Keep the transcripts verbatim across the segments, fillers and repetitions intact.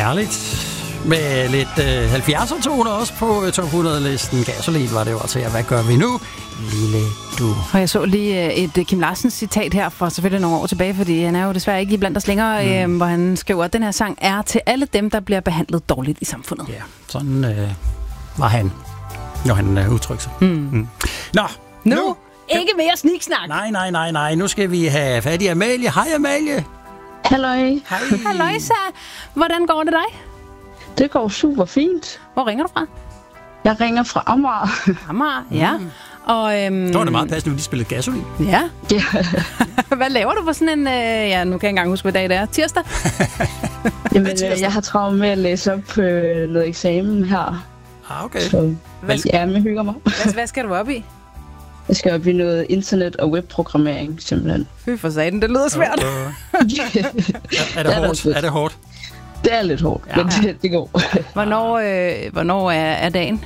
herligt. Med lidt øh, halvfjerdser-toner også på øh, top hundrede-listen. Gasolin var det jo til. Hvad gør vi nu, lille du? Og jeg så lige et Kim Larsens citat her for selvfølgelig nogle år tilbage, fordi han er jo desværre ikke blandt os længere, mm. øh, hvor han skriver, at den her sang er til alle dem, der bliver behandlet dårligt i samfundet. Ja, sådan øh, var han, når han øh, udtrykte sig. Mm. Mm. Nå, nu, nu ikke mere sniksnak. Nej, nej, nej, nej. Nu skal vi have fat i Amalie. Hej, Amalie. Halløj. Hej. Halløjsa. Hvordan går det dig? Det går super fint. Hvor ringer du fra? Jeg ringer fra Amager. Amager, ja. Mm. Og, øhm, det var det meget passende, at de spillede Gasolin. Ja. ja. Hvad laver du på sådan en... Øh, ja, nu kan jeg ikke engang huske, hvad dag det er. Tirsdag? Jamen, øh, jeg har travlt med at læse op på øh, noget eksamen her. Ah, okay. Så hvad, ja, jeg hygger mig. Hvad, hvad skal du op i? Jeg skal op i noget internet- og webprogrammering, simpelthen. Fy for satan, det lyder svært. Uh, uh. er, er, det hårdt? er det hårdt? Det er lidt hårdt, ja. men det, det går. Hvornår, øh, hvornår er, er dagen?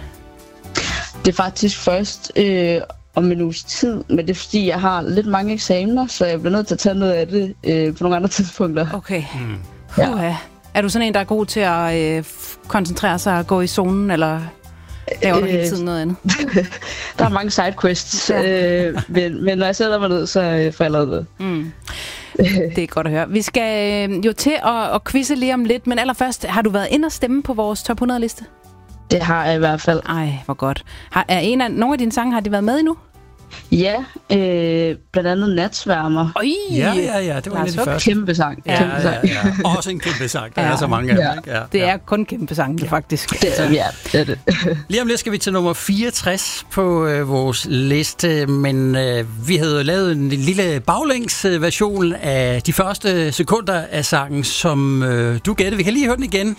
Det er faktisk først øh, om en uges tid, men det er fordi, jeg har lidt mange eksamener, så jeg bliver nødt til at tage noget af det øh, på nogle andre tidspunkter. Okay. Mm. Ja. Er du sådan en, der er god til at øh, koncentrere sig og gå i zonen, eller laver du hele tiden noget andet? Der er mange sidequests, øh, men, men når jeg sætter mig ned, så øh, får jeg lavet det. Mm. Det er godt at høre. Vi skal øh, jo til at, at quizze lige om lidt, men allerførst, har du været inde og stemme på vores top hundrede-liste? Det har jeg i hvert fald. Ej, hvor godt. Har, er en af, nogle af dine sange, har de været med endnu? Ja, øh, blandt andet Natsværmer. Oj, ja, ja, ja, det var en af de første. Kæmpe sang. Ja, kæmpe sang. Ja, ja. Også en kæmpe sang. Der ja. er så mange af ja. dem, ikke? Ja, det er ja. kun kæmpe sang, ja. faktisk. Det er, ja, det er det. Lige om lidt skal vi til nummer fireogtres på øh, vores liste, men øh, vi havde lavet en lille baglængsversion af de første sekunder af sangen, som øh, du gættede. Vi kan lige høre den igen,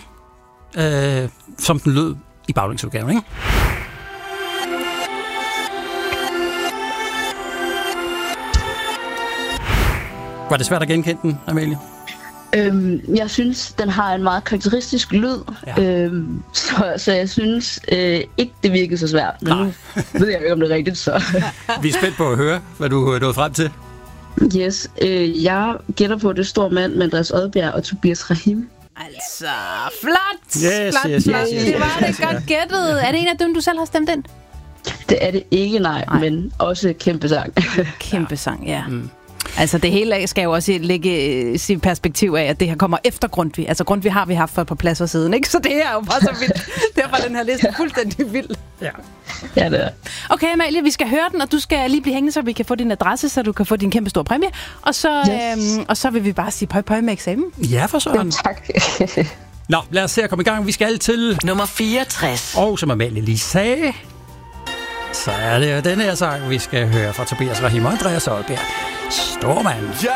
øh, som den lød i baglængsudgaven, ikke? Var det svært at genkende den, Amalie? Øhm, jeg synes, den har en meget karakteristisk lyd, ja. øhm, så, så jeg synes øh, ikke, det virkede så svært. Men Nej. nu ved jeg ikke, om det er rigtigt, så... Vi er spændt på at høre, hvad du er nået frem til. Yes, øh, jeg gætter på, det står mand med Andreas Odbjerg og Tobias Rahim. Altså, flot! Yes, flot, yes, flot. yes, yes, det var yes, det godt gættet. Er det en af dem, du selv har stemt ind? Det er det ikke, nej, nej. Men også kæmpe sang. Kæmpe sang, ja. Mm. Altså det hele skal jo også lægge sit perspektiv af, at det her kommer efter Grundtvig. Altså Grundtvig har vi haft for et par pladser siden, ikke? Så det er jo bare så vildt. Derfor er den her liste fuldstændig vild. Ja. Ja, det er. Okay, Amalie, vi skal høre den, og du skal lige blive hængende, så vi kan få din adresse, så du kan få din kæmpe store præmie. Og så, yes. øhm, og så vil vi bare sige pøj pøj med eksamen. Ja, for søren. Ja, tak. Nå, lad os se at komme i gang. Vi skal til nummer fireogtres. Og som Amalie lige sagde, så er det jo den her sang, vi skal høre fra Tobias Rahim og Andreas Odbjerg. Stormand. Jeg